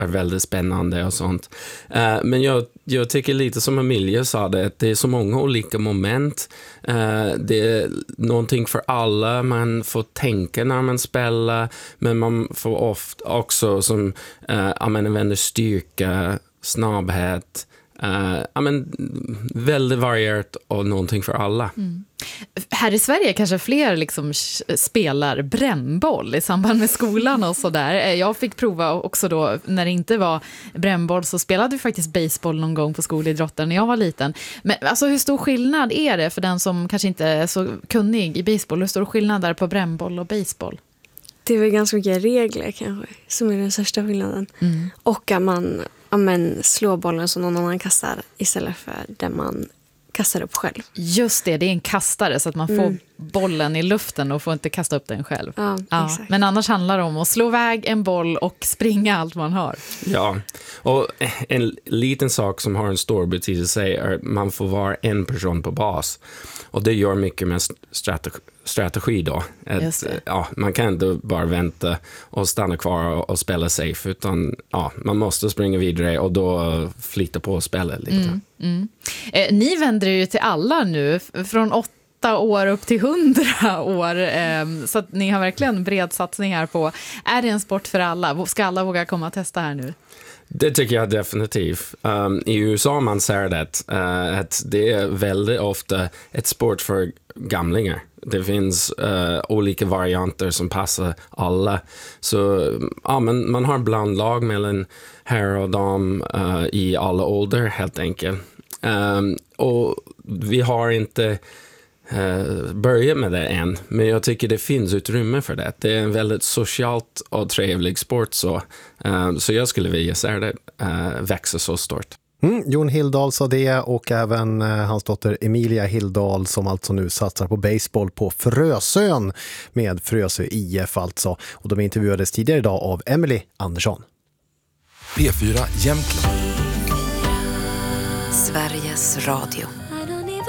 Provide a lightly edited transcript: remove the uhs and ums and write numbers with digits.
är väldigt spännande och sånt. Men jag tycker lite som Emilia sa det, att det är så många olika moment. Det är någonting för alla. Man får tänka när man spelar, men man får ofta också som använder styrka, snabbhet. Väldigt varierat och någonting för alla. Här i Sverige kanske fler liksom spelar brännboll i samband med skolan och sådär. Jag fick prova också då, när det inte var brännboll så spelade vi faktiskt baseball någon gång på skolidrotten när jag var liten. Men alltså, hur stor skillnad är det för den som kanske inte är så kunnig i baseball? Hur stor skillnad är på brännboll och baseball? Det är väl ganska mycket regler kanske som är den största skillnaden. Och att man slår bollen som någon annan kastar istället för den man kastar upp själv. Just det är en kastare så att man får bollen i luften och får inte kasta upp den själv. Ja, exakt. Men annars handlar det om att slå iväg en boll och springa allt man har. Ja, och en liten sak som har en stor betydelse är att man får vara en person på bas. Och det gör mycket med strategi då. Man kan inte bara vänta och stanna kvar och spela safe, utan man måste springa vidare och då flytta på och spela lite. Ni vänder ju till alla nu, från 8 år upp till 100 år. Så att ni har verkligen bred satsningar på. Är det en sport för alla? Ska alla våga komma och testa här nu? Det tycker jag definitivt. I USA man ser det att det är väldigt ofta ett sport för gamlingar. Det finns olika varianter som passar alla. Så men man har blandlag mellan herr och dam i alla åldrar helt enkelt. Och vi har inte börjat med det än, men jag tycker det finns utrymme för det. Det är en väldigt socialt och trevlig sport så jag skulle vilja se det växa så stort. Jon Hildahl sa det, och även hans dotter Emilia Hildahl som alltså nu satsar på baseball på Frösön med Frösö IF alltså. Och de intervjuades tidigare idag av Emily Andersson. P4 Jämtland. Sveriges Radio.